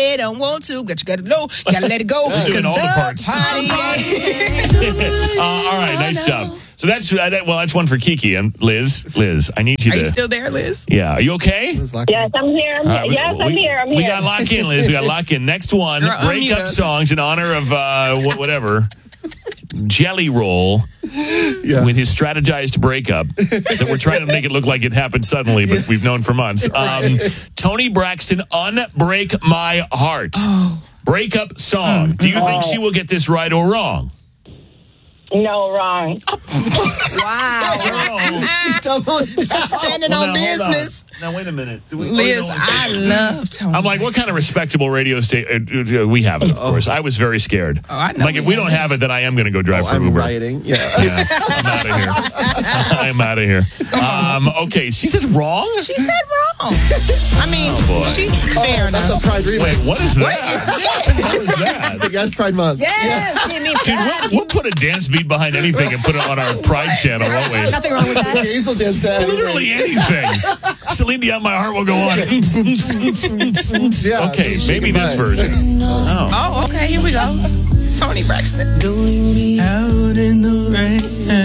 say don't want to, but you gotta know, you gotta let it go. Doing all the parts. Party. All right, nice job. So that's one for Kiki and Liz. Liz, I need you Are to. you still there, Liz? Yeah, are you okay? Yes, I'm here. I'm here. We got to lock in, Liz. We got to lock in. Next one, breakup songs in honor of whatever. Jelly Roll with his strategized breakup that we're trying to make it look like it happened suddenly, but we've known for months. Toni Braxton, Unbreak My Heart. Breakup song. Do you think she will get this right or wrong? No, wrong. Wow. She's doubling down. Standing on business. Now, wait a minute. Liz, I love Toni. I'm like, what kind of respectable radio station? We have it, of course. I was very scared. Oh, I know. Like, if we don't have it, then I am going to go drive for I'm Uber. rioting. Yeah. I'm out of here. I'm out of here. Okay, she said wrong? She said wrong. I mean, fair enough. That's a Pride remix. Wait, what is that? What is that? What is that? It's the Yes Pride Month. Yes, give me Dude, we'll put a dance beat behind anything and put it on our Pride channel, won't we? nothing wrong with that. Hazel danced to anything. Literally anything. Celine Dion, My Heart Will Go On. Yeah, Okay, she maybe can this buy it. version. Oh, okay, here we go. Toni Braxton. Out in the rain,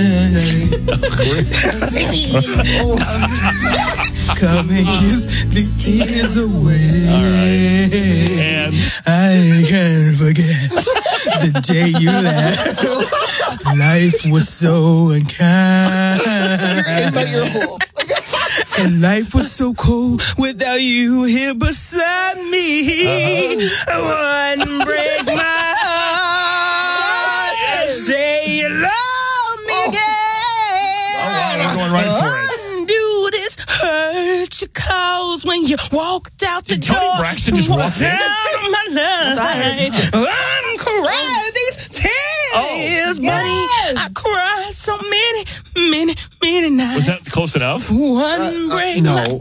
come and kiss these tears away. And I can't forget the day you left. Life was so unkind, In my ear hole. and life was so cold without you here beside me. One break my heart, say you love me again. wow, they're going right for it. Undo this hurt you caused when you walked out the Did door. Toni Braxton just walk in? Out of my life. Uncry these tears, buddy. I cried so many nights. Was that close enough? One break my No.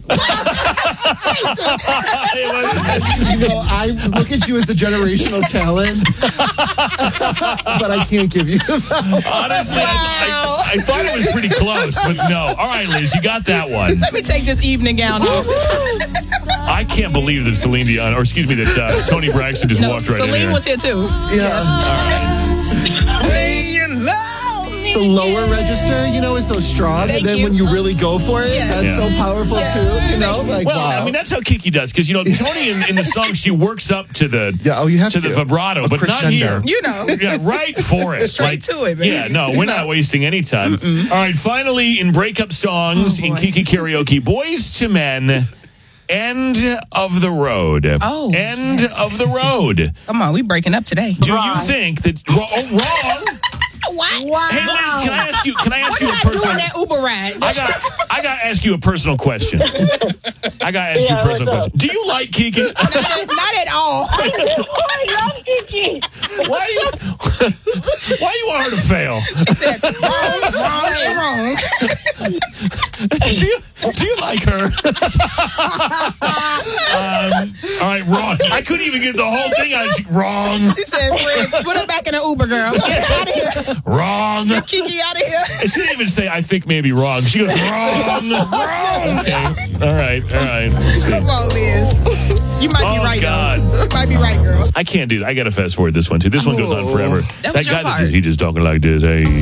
So I look at you as the generational talent, but I can't give you that. Honestly, I thought it was pretty close, but no. All right, Liz, you got that one. Let me take this evening gown off. I can't believe that Celine Dion, or excuse me, that Toni Braxton just walked right in Celine here. was here too. Yeah. Say you love me. The lower register, is so strong, Thank and then you. when you really go for it, Yes. that's so powerful too. Like Well, wow. I mean, that's how Kiki does, because, Toni in the song, she works up to the you have to the vibrato, but not here. Yeah, right for it. Straight to it, man. Yeah, no, we're not wasting any time. All right, finally, in breakup songs, in Kiki Karaoke, Boys to Men, End of the Road. Oh, End of the Road. Come on, we breaking up today. Do you think that... wrong? What? Wow. Hey, Liz, can I ask you What a you personal... doing that Uber ride? I got to ask you a personal question. Do you like Kiki? Not at all. I love Kiki. Why do you want her to fail? She said wrong. Do you like her? All right, wrong. I couldn't even get the whole thing out. Wrong. She said, Fred, put her back in the Uber, girl. Get out of here. Wrong. Get Kiki out of here. She didn't even say, I think maybe wrong. She goes, wrong. Okay. All right. Let's see. Come on, Liz. You might be right, God. though. You might be right, girl. I can't do that. I got to fast forward this one, too. This one goes on forever. That was your guy part. he just talking like this. Hey.